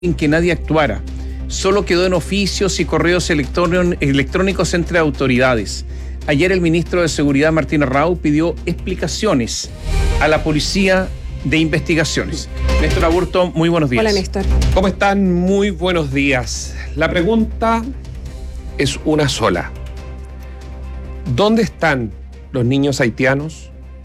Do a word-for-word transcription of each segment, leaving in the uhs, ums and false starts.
en que nadie actuara. Solo quedó en oficios y correos electrónicos entre autoridades. Ayer el ministro de Seguridad, Martín Arrau, pidió explicaciones a la Policía de Investigaciones. Néstor Aburto, muy buenos días. Hola, Néstor. ¿Cómo están? Muy buenos días. La pregunta es una sola. ¿Dónde están los niños haitianos?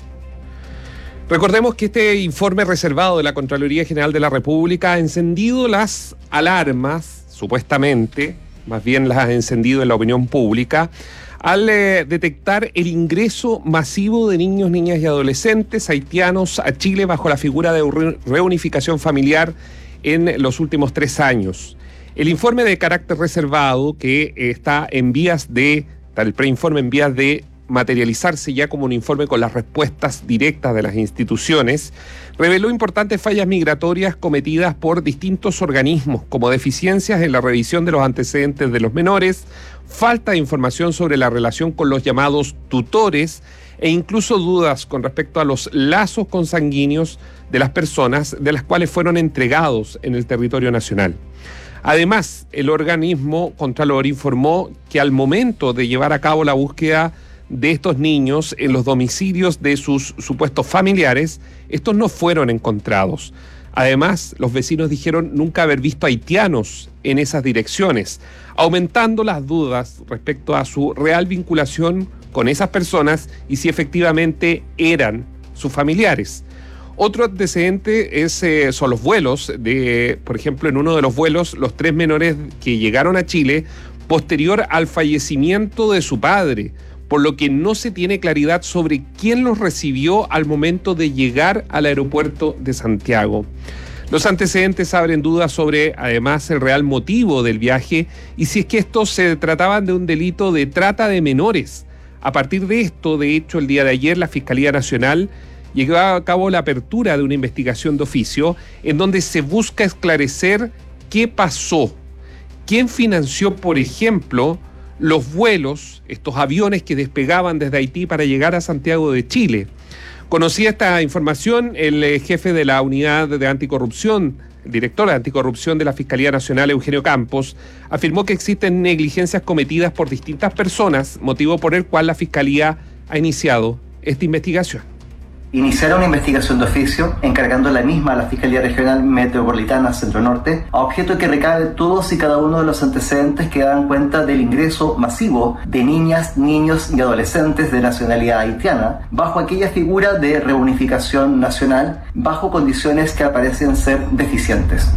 Recordemos que este informe reservado de la Contraloría General de la República ha encendido las alarmas, supuestamente, más bien las ha encendido en la opinión pública, al eh, detectar el ingreso masivo de niños, niñas y adolescentes haitianos a Chile bajo la figura de re- reunificación familiar en los últimos tres años. El informe de carácter reservado, que eh, está en vías de, está el preinforme en vías de materializarse ya como un informe con las respuestas directas de las instituciones, reveló importantes fallas migratorias cometidas por distintos organismos, como deficiencias en la revisión de los antecedentes de los menores, falta de información sobre la relación con los llamados tutores e incluso dudas con respecto a los lazos consanguíneos de las personas de las cuales fueron entregados en el territorio nacional. Además, el organismo Contralor informó que al momento de llevar a cabo la búsqueda de estos niños en los domicilios de sus supuestos familiares, estos no fueron encontrados. Además, los vecinos dijeron nunca haber visto haitianos en esas direcciones, aumentando las dudas respecto a su real vinculación con esas personas y si efectivamente eran sus familiares. Otro antecedente es, eh, son los vuelos, de, por ejemplo, en uno de los vuelos, los tres menores que llegaron a Chile posterior al fallecimiento de su padre, por lo que no se tiene claridad sobre quién los recibió al momento de llegar al aeropuerto de Santiago. Los antecedentes abren dudas sobre, además, el real motivo del viaje y si es que estos se trataban de un delito de trata de menores. A partir de esto, de hecho, el día de ayer la Fiscalía Nacional llevó a cabo la apertura de una investigación de oficio en donde se busca esclarecer qué pasó, quién financió, por ejemplo, los vuelos, estos aviones que despegaban desde Haití para llegar a Santiago de Chile. Conocía esta información el eh, jefe de la unidad de anticorrupción, el director de anticorrupción de la Fiscalía Nacional, Eugenio Campos, afirmó que existen negligencias cometidas por distintas personas, motivo por el cual la Fiscalía ha iniciado esta investigación. Iniciar una investigación de oficio, encargando la misma a la Fiscalía Regional Metropolitana Centro Norte, a objeto que recabe todos y cada uno de los antecedentes que dan cuenta del ingreso masivo de niñas, niños y adolescentes de nacionalidad haitiana, bajo aquella figura de reunificación nacional, bajo condiciones que aparecen ser deficientes.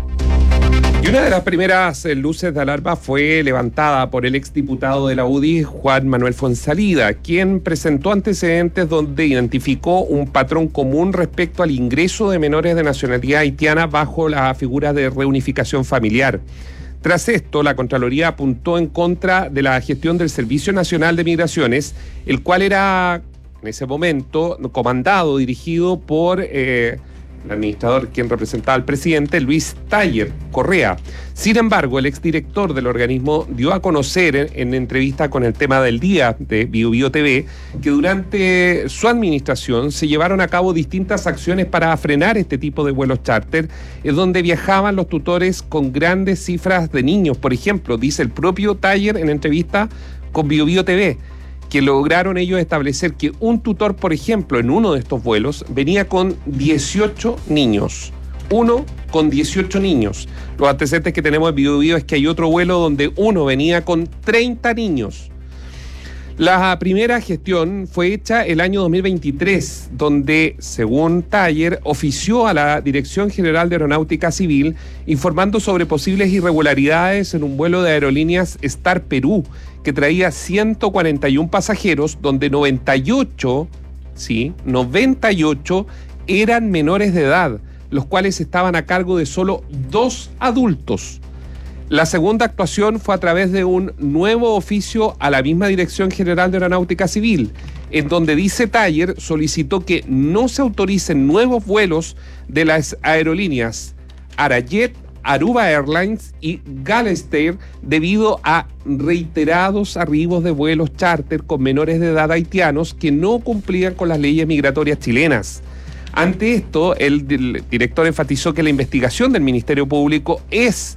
Y una de las primeras luces de alarma fue levantada por el exdiputado de la U D I, Juan Manuel Fonsalida, quien presentó antecedentes donde identificó un patrón común respecto al ingreso de menores de nacionalidad haitiana bajo la figura de reunificación familiar. Tras esto, la Contraloría apuntó en contra de la gestión del Servicio Nacional de Migraciones, el cual era, en ese momento, comandado, dirigido por Eh, el administrador quien representaba al presidente, Luis Taller Correa. Sin embargo, el exdirector del organismo dio a conocer en, en entrevista con el tema del día de Bio Bio T V que durante su administración se llevaron a cabo distintas acciones para frenar este tipo de vuelos charter, en donde viajaban los tutores con grandes cifras de niños. Por ejemplo, dice el propio Taller en entrevista con Bio Bio T V, que lograron ellos establecer que un tutor, por ejemplo, en uno de estos vuelos, venía con dieciocho niños. Uno con dieciocho niños. Los antecedentes que tenemos en Bio Bio es que hay otro vuelo donde uno venía con treinta niños. La primera gestión fue hecha el año dos mil veintitrés, donde, según Taller, ofició a la Dirección General de Aeronáutica Civil informando sobre posibles irregularidades en un vuelo de aerolíneas Star Perú, que traía ciento cuarenta y uno pasajeros, donde noventa y ocho, sí, noventa y ocho eran menores de edad, los cuales estaban a cargo de solo dos adultos. La segunda actuación fue a través de un nuevo oficio a la misma Dirección General de Aeronáutica Civil, en donde dice Taller solicitó que no se autoricen nuevos vuelos de las aerolíneas Arajet, Aruba Airlines y Galestair debido a reiterados arribos de vuelos charter con menores de edad haitianos que no cumplían con las leyes migratorias chilenas. Ante esto, el, el director enfatizó que la investigación del Ministerio Público es